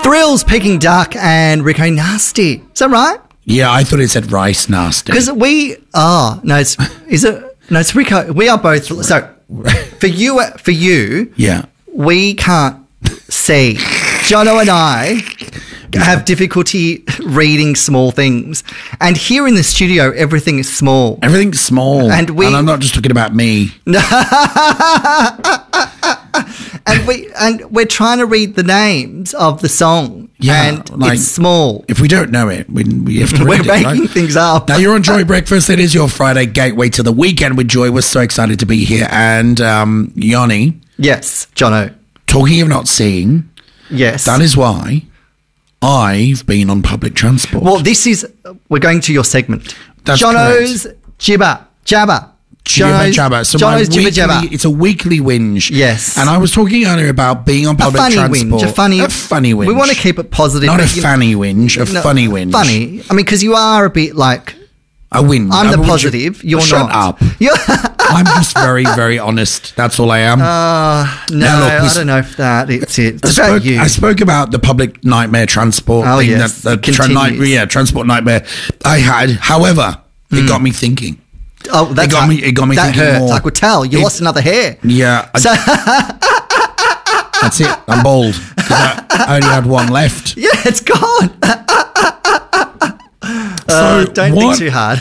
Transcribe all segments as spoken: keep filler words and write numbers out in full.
Grills, Peking Duck, and Rico Nasty. Is that right? Yeah, I thought it said Rice Nasty. Because we are no, it's is it no, it's Rico. We are both so for you for you. Yeah, we can't see. Jono and I have difficulty reading small things, and here in the studio, everything is small. Everything's small, and we. And I'm not just talking about me. And we and we're trying to read the names of the song, yeah, and like, it's small. If we don't know it, we, we have to read we're it, making right? things up. Now you're on Joy Breakfast. It is your Friday gateway to the weekend with Joy. We're so excited to be here, and um, Yanni. Yes, Jono. Talking of not seeing, yes, that is why I've been on public transport. Well, this is we're going to your segment. That's Jono's Jibber Jabber. Jibber Jabber. So Jono's my Jibber weekly, Jabber. it's a weekly whinge. Yes. And I was talking earlier about being on public a funny transport. Whinge, a funny, a funny whinge. We want to keep it positive. Not a you, fanny whinge, a no, funny whinge. Funny. I mean, because you are a bit like a whinge. I'm I'm the a positive. Whinge. You're Shut not. up. You're I'm just very, very honest. That's all I am. Uh, no, now, look, I don't know if that it's it. It's I about spoke, you. I spoke about the public nightmare transport Oh, thing. yes. That, the It tra- night, continues. yeah, transport nightmare I had. However, it got me thinking. Oh, that's it got me. It got me that thinking hurt. more. I could tell you It- lost another hair. Yeah. I- So, that's it. I'm bald. 'Cause I only had one left. yeah, it's gone. So uh, don't what, think too hard.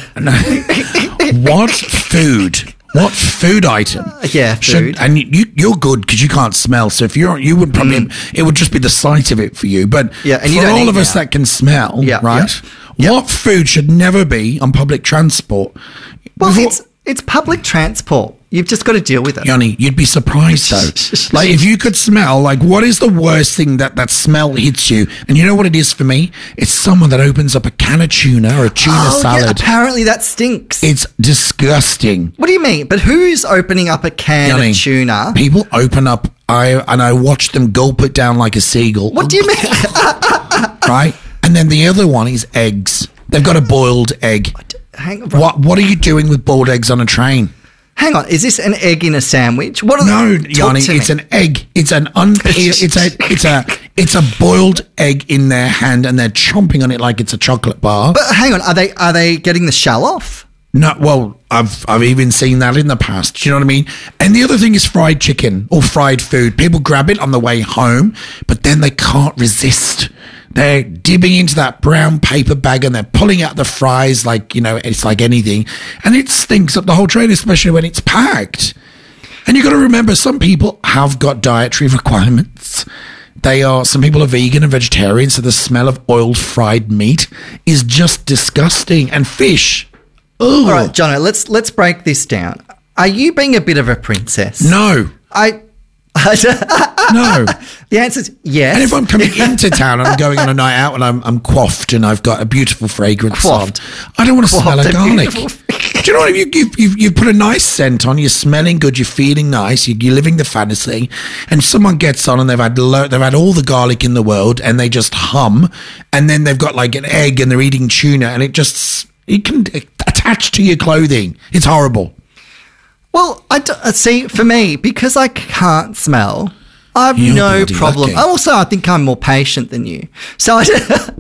What food? What food item? Yeah, food. Should, and you, you're good because you can't smell. So if you're, you would probably, mm. it would just be the sight of it for you. But yeah, and for you don't all eat of us now. that can smell, Yeah, right? yeah. What food should never be on public transport? Well, Before- it's it's public transport. You've just got to deal with it. Yanni, you'd be surprised though. Like if you could smell, like what is the worst thing that that smell hits you? And you know what it is for me? It's someone that opens up a can of tuna or a tuna oh, salad. Yeah, apparently that stinks. It's disgusting. What do you mean? But who's opening up a can Yanni, of tuna? People open up, I and I watch them gulp it down like a seagull. What do you mean? Right? And then the other one is eggs. They've got a boiled egg. Hang on. What What are you doing with boiled eggs on a train? Hang on. Is this an egg in a sandwich? What? Are No, Talk Yanni, to it's me. an egg. It's an unpeeled. it's a it's a it's a boiled egg in their hand, and they're chomping on it like it's a chocolate bar. But hang on. Are they are they getting the shell off? No, well, I've I've even seen that in the past. Do you know what I mean? And the other thing is fried chicken or fried food. People grab it on the way home, but then they can't resist. They're dipping into that brown paper bag and they're pulling out the fries like, you know, it's like anything. And it stinks up the whole train, especially when it's packed. And you've got to remember, some people have got dietary requirements. They are, some people are vegan and vegetarian, so the smell of oiled fried meat is just disgusting. And fish. Ugh. All right, Jono. Let's let's break this down. Are you being a bit of a princess? No. I. No. The answer is yes. And if I'm coming into town and I'm going on a night out and I'm, I'm coiffed and I've got a beautiful fragrance Coiffed. on, I don't want to smell Coiffed of and garlic. beautiful. Do you know what I mean? You, you, you, you put a nice scent on, you're smelling good, you're feeling nice, you, you're living the fantasy, and someone gets on and they've had lo- they've had all the garlic in the world and they just hum, and then they've got like an egg and they're eating tuna and it just, it can attach to your clothing. It's horrible. Well, I d- uh, see, for me, because I can't smell, I have You're no bloody problem. lucky. Also, I think I'm more patient than you. So I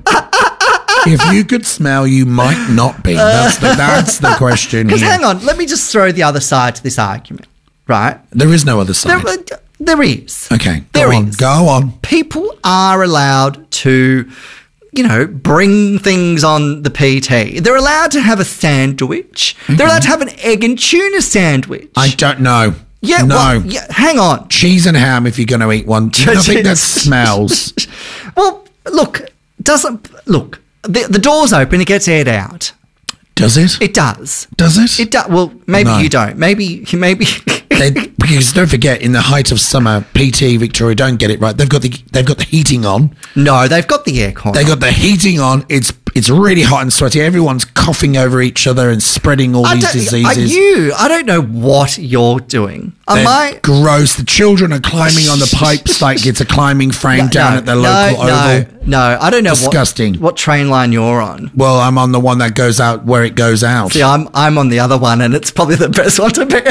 If you could smell, you might not be. That's the, that's the question Because here. hang on, let me just throw the other side to this argument, right? There is no other side. There, uh, there is. Okay, There go on, is. go on. People are allowed to, you know, bring things on the P T. They're allowed to have a sandwich. They're allowed to have an egg and tuna sandwich. I don't know. yeah, no. well, yeah, hang on. Cheese and ham if you're going to eat one. Nothing that smells. Well, look, doesn't look. The, the door's open. It gets aired out. Does it? It does. Does it? It does. Well, maybe No. you don't. Maybe maybe. They, because don't forget, in the height of summer, P T Victoria don't get it right. They've got the they've got the heating on. No, they've got the aircon. They got the heating on. It's it's really hot and sweaty. Everyone's coughing over each other and spreading all I these don't- diseases. Are you? I don't know what you're doing. Am They're I? gross. The children are climbing on the pipes like it's a climbing frame down at their local no, oval. No, no, I don't know Disgusting. What, what train line you're on. Well, I'm on the one that goes out where it goes out. See, I'm I'm on the other one, and it's probably the best one to be on.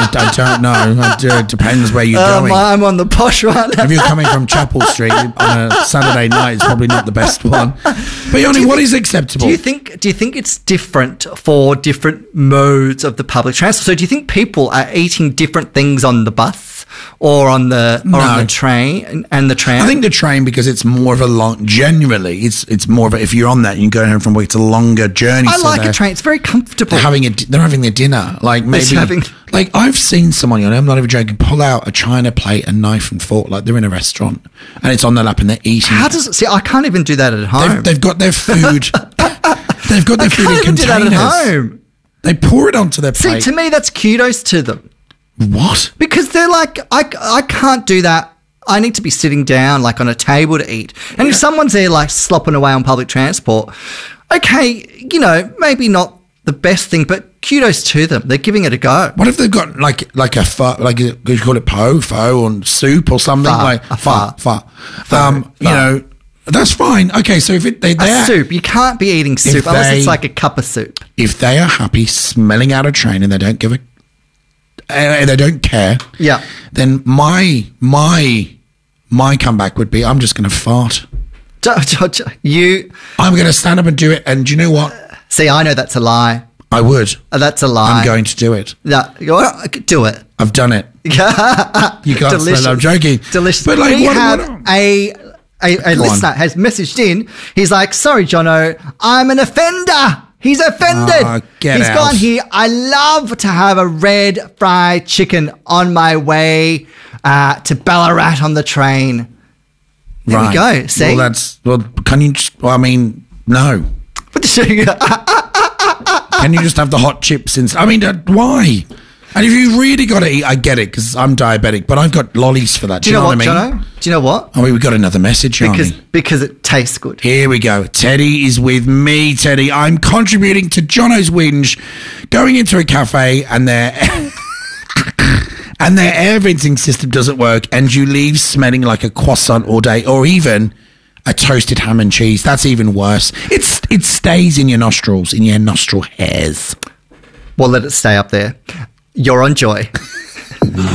I, I don't know. It depends where you're Um, going. I'm on the posh one. If you're coming from Chapel Street on a Saturday night, it's probably not the best one. But Yoni, what is acceptable? Do you think? Do you think it's different for different modes of the public transport? So, do you think people are eating different things on the bus or on the or on No. the train and, and the tram? I think the train, because it's more of a long. Generally, it's it's more of a, if you're on that, and you're going home from work, it's a longer journey. I so like a they're- train. It's very comfortable. They're having a di- they're having their dinner. Like maybe having- like I've seen someone, you know, I'm not even joking, pull out a china plate, a knife and fork, like they're in a restaurant, and it's on their lap, and they're eating. How does it? See, I can't even do that at home. They've, they've got their food. They've got their I food can't in even do that containers. at home. They pour it onto their See, plate. to me, that's kudos to them. What? Because they're like, I, I can't do that. I need to be sitting down, like on a table to eat. And if someone's there, like slopping away on public transport, okay, you know, maybe not the best thing, but kudos to them. They're giving it a go. What if they've got like like a pho, like you call it po, pho, or soup or something Pho, like a pho, pho. pho. Um, you know, that's fine. Okay, so if it, they A they soup. You can't be eating soup unless they- it's like a cup of soup. if they are happy smelling out a train and they don't give a and they don't care, Yeah. then my my my comeback would be I'm just going to fart. Jo- Jo- Jo- You I'm going to stand up and do it. And do you know what? see, I know that's a lie. I would. Uh, That's a lie. I'm going to do it. No, you're- do it. I've done it. You can't Delicious. smell. I'm joking. Delicious. But like, we what, have what, a a, a Go listener on. has messaged in. He's like, "Sorry, Jono, I'm an offender. He's offended. Oh, get He's out. gone here. I love to have a red fried chicken on my way uh, to Ballarat on the train." There right. we go. See, Well, that's well. Can you? Just, well, I mean, no. Put the sugar. Can you just have the hot chips instead? I mean, uh, why? And if you really got to eat, I get it because I'm diabetic, but I've got lollies for that. Do you know what, what I mean? Jono? Do you know what? Oh, we got another message, Because Johnny. because it tastes good. Here we go. Teddy is with me, Teddy. I'm contributing to Jono's whinge, going into a cafe and their and their air venting system doesn't work, and you leave smelling like a croissant all day, or even a toasted ham and cheese. That's even worse. It's it stays in your nostrils, in your nostril hairs. Well, let it stay up there. You're on Joy.